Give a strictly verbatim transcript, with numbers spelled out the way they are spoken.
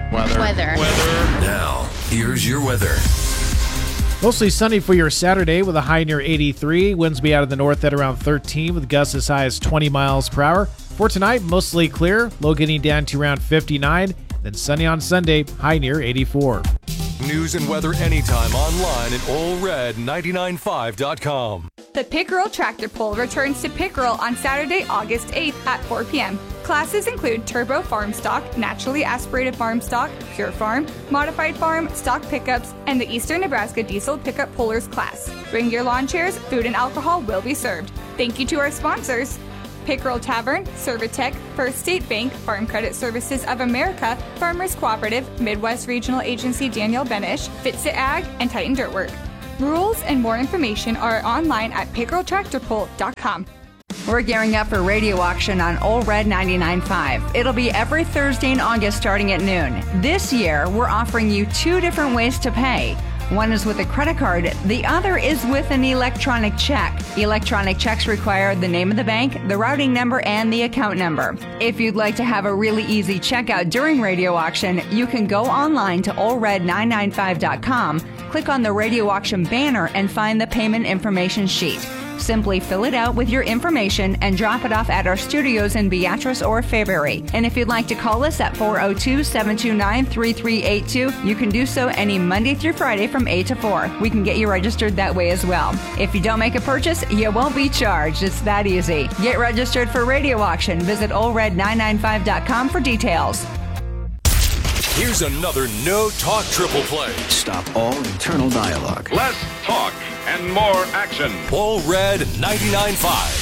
Weather. Weather. Weather. Now, here's your weather. Mostly sunny for your Saturday with a high near eighty-three. Winds be out of the north at around thirteen with gusts as high as twenty miles per hour. For tonight, mostly clear, low getting down to around fifty-nine. Then sunny on Sunday, high near eighty-four. News and weather anytime online at Ole Red nine nine five dot com. The Pickerel Tractor Pull returns to Pickerel on Saturday, August eighth at four p.m. Classes include Turbo Farm Stock, Naturally Aspirated Farm Stock, Pure Farm, Modified Farm, Stock Pickups, and the Eastern Nebraska Diesel Pickup Pullers class. Bring your lawn chairs, food and alcohol will be served. Thank you to our sponsors: Pickerel Tavern, Servitech, First State Bank, Farm Credit Services of America, Farmers Cooperative, Midwest Regional Agency Daniel Benish, Fitsit Ag, and Titan Dirtwork. Rules and more information are online at pickerel tractor pull dot com. We're gearing up for radio auction on Ole Red ninety-nine point five. It'll be every Thursday in August starting at noon. This year, we're offering you two different ways to pay. One is with a credit card, the other is with an electronic check. Electronic checks require the name of the bank, the routing number, and the account number. If you'd like to have a really easy checkout during radio auction, you can go online to ole red nine nine five dot com, click on the radio auction banner, and find the payment information sheet. Simply fill it out with your information and drop it off at our studios in Beatrice or Fairbury. And if you'd like to call us at four oh two, seven two nine, three three eight two, you can do so any Monday through Friday from eight to four. We can get you registered that way as well. If you don't make a purchase, you won't be charged. It's that easy. Get registered for radio auction. Visit ole red nine nine five dot com for details. Here's another No Talk Triple Play. Stop all internal dialogue. Less talk and more action. Ole Red ninety-nine point five.